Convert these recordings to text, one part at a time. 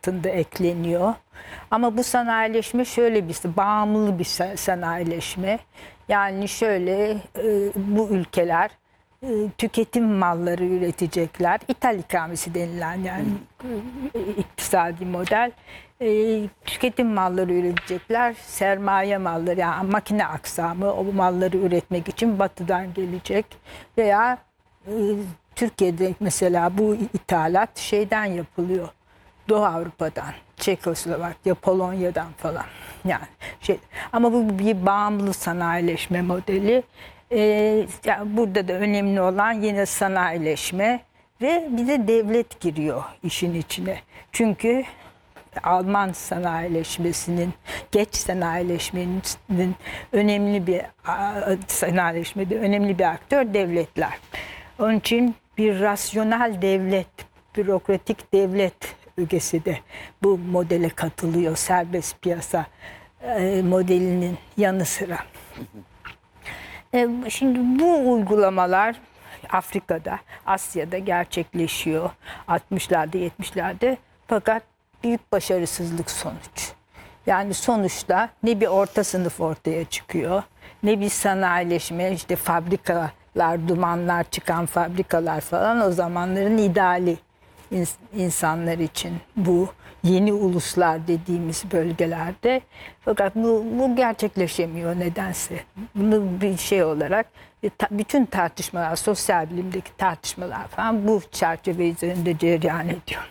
altında ekleniyor. Ama bu sanayileşme şöyle bir bağımlı bir sanayileşme. Yani şöyle bu ülkeler tüketim malları üretecekler. İthal ikamesi denilen yani iktisadi model. Tüketim malları üretecekler. Sermaye malları yani makine aksamı o malları üretmek için batıdan gelecek. Veya Türkiye'de mesela bu ithalat şeyden yapılıyor. Doğu Avrupa'dan, Çekoslovakya, Polonya'dan falan. Yani ama bu bir bağımlı sanayileşme modeli. Yani burada da önemli olan yine sanayileşme ve bir de devlet giriyor işin içine. Çünkü Alman sanayileşmesinin, geç sanayileşmenin önemli bir sanayileşmede önemli bir aktör devletler. Onun için bir rasyonel devlet, bürokratik devlet ögesi de bu modele katılıyor. Serbest piyasa modelinin yanı sıra. Şimdi bu uygulamalar Afrika'da, Asya'da gerçekleşiyor. 60'larda, 70'lerde fakat büyük başarısızlık sonuç. Yani sonuçta ne bir orta sınıf ortaya çıkıyor, ne bir sanayileşme, işte fabrikalar, dumanlar çıkan fabrikalar falan o zamanların ideali insanlar için bu yeni uluslar dediğimiz bölgelerde. Fakat bu gerçekleşemiyor nedense. Bunu bir şey olarak bütün tartışmalar, sosyal bilimdeki tartışmalar falan bu çerçeve üzerinde cereyan ediyor.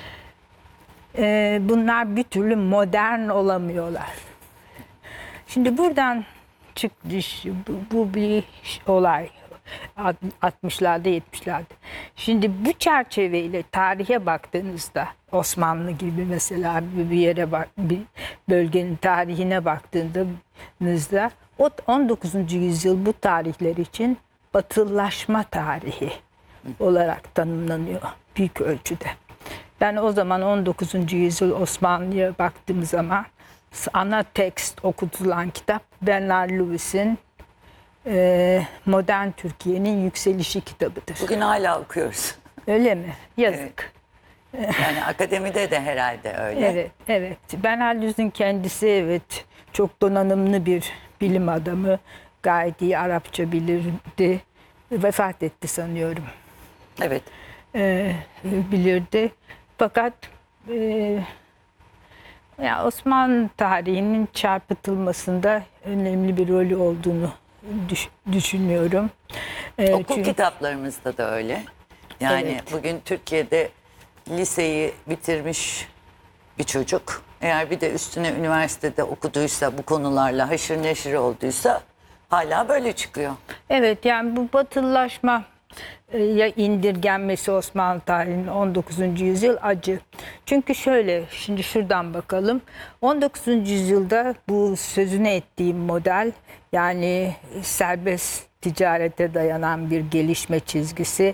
Bunlar bir türlü modern olamıyorlar. Şimdi buradan çıkmış bu bir olay. 60'larda 70'lerde. Şimdi bu çerçeveyle tarihe baktığınızda Osmanlı gibi mesela bir yere bir bölgenin tarihine baktığınızda o 19. yüzyıl bu tarihler için batılılaşma tarihi olarak tanımlanıyor büyük ölçüde. Ben o zaman 19. yüzyıl Osmanlı'ya baktığım zaman ana tekst okutulan kitap Bernard Lewis'in Modern Türkiye'nin Yükselişi kitabıdır. Bugün hala okuyoruz. Öyle mi? Yazık. Evet. Yani akademide de herhalde öyle. Evet, evet. Bernard Lewis'in kendisi çok donanımlı bir bilim adamı. Gayet iyi Arapça bilirdi. Vefat etti sanıyorum. Evet. Bilirdi. Fakat yani Osmanlı tarihinin çarpıtılmasında önemli bir rolü olduğunu düşünüyorum. Okul kitaplarımızda da öyle. Yani evet. Bugün Türkiye'de liseyi bitirmiş bir çocuk eğer bir de üstüne üniversitede okuduysa, bu konularla haşır neşir olduysa hala böyle çıkıyor. Evet, yani bu batılılaşma ya indirgenmesi Osmanlı tarihinin 19. yüzyıl acı. Çünkü şöyle, şimdi şuradan bakalım. 19. yüzyılda bu sözünü ettiğim model, yani serbest ticarete dayanan bir gelişme çizgisi.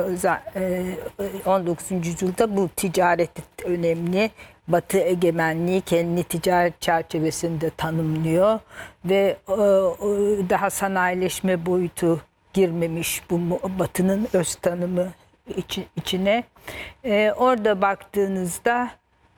19. yüzyılda bu ticaret önemli. Batı egemenliği kendini ticaret çerçevesinde tanımlıyor ve daha sanayileşme boyutu girmemiş bu Batı'nın öz tanımı içine. Orada baktığınızda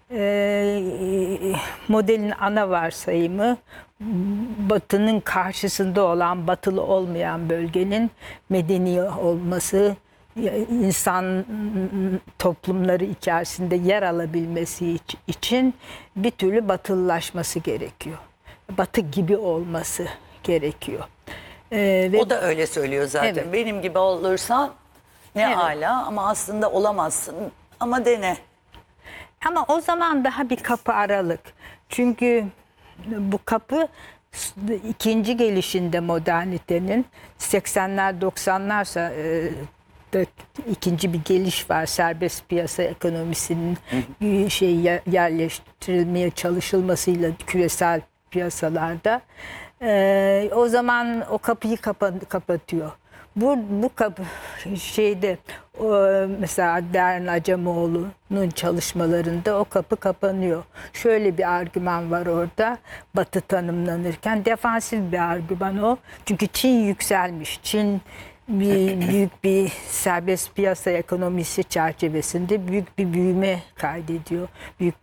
modelin ana varsayımı Batı'nın karşısında olan, batılı olmayan bölgenin medeni olması, insan toplumları içerisinde yer alabilmesi için bir türlü batılılaşması gerekiyor. Batı gibi olması gerekiyor. O da öyle söylüyor zaten. Evet. Benim gibi olursan ne evet. Âlâ ama aslında olamazsın ama dene. Ama o zaman daha bir kapı aralık. Çünkü bu kapı ikinci gelişinde modernitenin 80'ler 90'larsa ikinci bir geliş var. Serbest piyasa ekonomisinin yerleştirilmeye çalışılmasıyla küresel piyasalarda. O zaman o kapıyı kapatıyor. Bu kapı mesela Deren Acemoğlu'nun çalışmalarında o kapı kapanıyor. Şöyle bir argüman var orada. Batı tanımlanırken defansif bir argüman o. Çünkü Çin yükselmiş. Çin büyük bir serbest piyasa ekonomisi çerçevesinde büyük bir büyüme kaydediyor. Büyük